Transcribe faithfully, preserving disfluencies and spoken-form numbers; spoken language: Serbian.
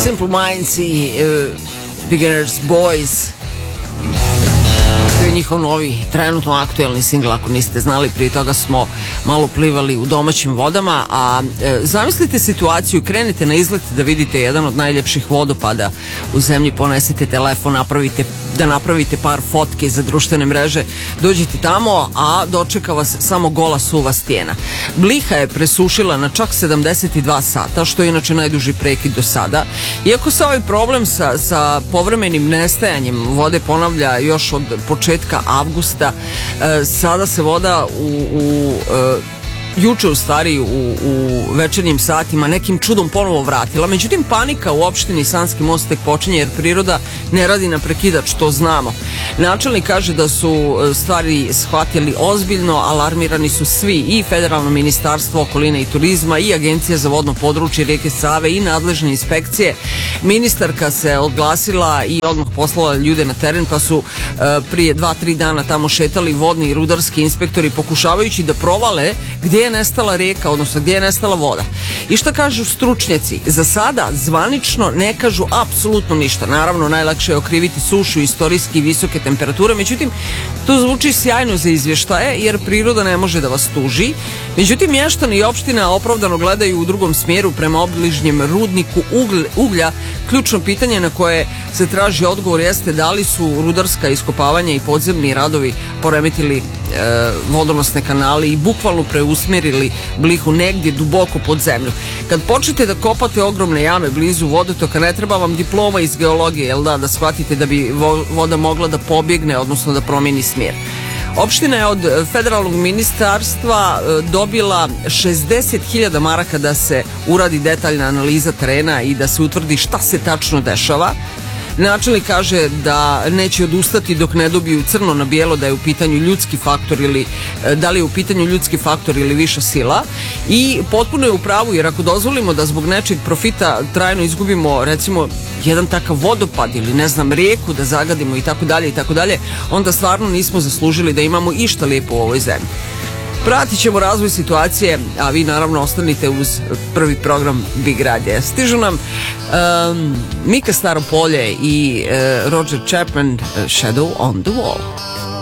Simple Minds i uh, Beginners Boys. To je njihov novi, trenutno aktuelni singl, ako niste znali. Prije toga smo malo plivali u domaćim vodama, a e, zamislite situaciju, krenete na izlet da vidite jedan od najljepših vodopada u zemlji, ponesete telefon, napravite, da napravite par fotke za društvene mreže, dođete tamo, a dočeka vas samo gola suva stijena. Bliha je presušila na čak sedamdeset dva sata, što je inače najduži prekid do sada. Iako se ovaj problem sa, sa povremenim nestajanjem vode ponavlja još od početka avgusta, e, sada se voda u, u e, juče u stvari u, u večernjim satima nekim čudom ponovo vratila. Međutim, panika u opštini Sanski most tek počinje jer priroda ne radi na prekidač, to znamo. Načelnik kaže da su stvari shvatili ozbiljno, alarmirani su svi, i Federalno ministarstvo okoline i turizma i Agencija za vodno područje rijeke Save i nadležne inspekcije. Ministarka se oglasila i odmah poslala ljude na teren, pa su e, prije dva, tri dana tamo šetali vodni i rudarski inspektori pokušavajući da provale gdje je nestala rijeka, odnosno gdje je nestala voda. I šta kažu stručnjaci? Za sada zvanično ne kažu apsolutno ništa. Naravno, najlakše je okriviti sušu, istorijski visoke temperature, međutim, to zvuči sjajno za izvještaje, jer priroda ne može da vas tuži. Međutim, mještani i opština opravdano gledaju u drugom smjeru prema obližnjem rudniku uglja. Ključno pitanje na koje se traži odgovor jeste da li su rudarska iskopavanja i podzemni radovi poremetili e, vodonosne kanale i bukvalno preusmjerili Blihu negdje duboko pod zemlju. Kad počnete da kopate ogromne jame blizu vodotoka, ne treba vam diploma iz geologije, jel da, da shvatite da bi voda mogla da pobjegne, odnosno da promijeni smjer. Opština je od federalnog ministarstva dobila šezdeset hiljada maraka da se uradi detaljna analiza terena i da se utvrdi šta se tačno dešava. Načelnik kaže da neće odustati dok ne dobiju crno na bijelo da je u pitanju ljudski faktor ili da li je u pitanju ljudski faktor ili viša sila, i potpuno je u pravu, jer ako dozvolimo da zbog nečeg profita trajno izgubimo recimo jedan takav vodopad ili ne znam rijeku da zagadimo i tako dalje i tako dalje, onda stvarno nismo zaslužili da imamo išta lijepo u ovoj zemlji. Pratit ćemo razvoj situacije, a vi naravno ostanite uz prvi program Big Radio. Stižu nam um, Mika Staropolje i uh, Roger Chapman, uh, Shadow on the Wall.